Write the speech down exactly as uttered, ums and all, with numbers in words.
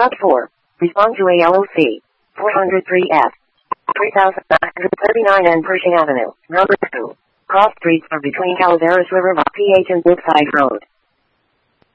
Top four. Respond to A L O C. four oh three F. three thousand nine hundred thirty-nine N Pershing Avenue. Number two. Cross streets are between Calaveras River, P H and Woodside Road.